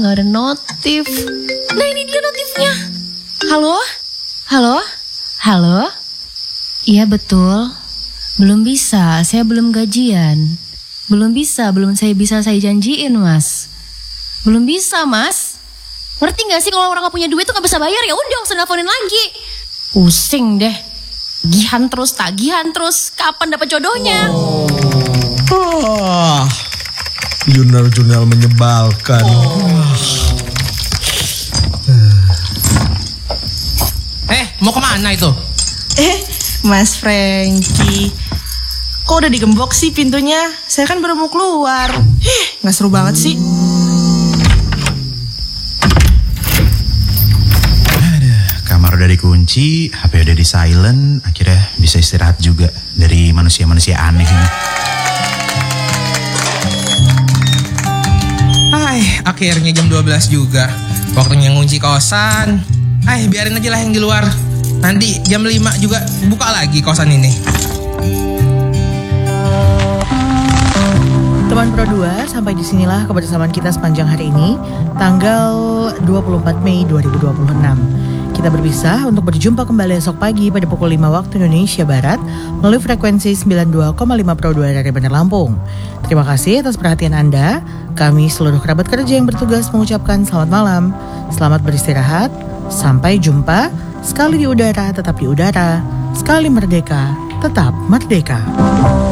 Gak ada notif. Nah ini dia notifnya. Halo? Halo? Halo? Iya betul. Belum bisa, saya belum gajian. Belum saya janjiin mas. Belum bisa mas. Ngerti gak sih kalau orang gak punya duit tuh gak bisa bayar, ya udah usah nelfonin lagi. Pusing deh. Tagihan terus. Kapan dapat jodohnya? Jurnal menyebalkan. Mau kemana itu? Mas Franky, kok udah digembok sih pintunya? Saya kan baru mau keluar. Gak seru banget sih. Kamar udah dikunci, HP udah di silent, akhirnya bisa istirahat juga dari manusia-manusia aneh ini. Akhirnya jam 12 juga. Waktunya ngunci kosan. Biarin aja lah yang di luar. Nanti jam 5 juga buka lagi kosan ini. Teman Pro 2, sampai disinilah kebersamaan kita sepanjang hari ini, tanggal 24 Mei 2026. Kita berpisah untuk berjumpa kembali esok pagi pada pukul 5 waktu Indonesia Barat melalui frekuensi 92,5 Pro 2 dari Bandar Lampung. Terima kasih atas perhatian Anda. Kami seluruh kerabat kerja yang bertugas mengucapkan selamat malam. Selamat beristirahat. Sampai jumpa. Sekali di udara tetap di udara. Sekali merdeka tetap merdeka.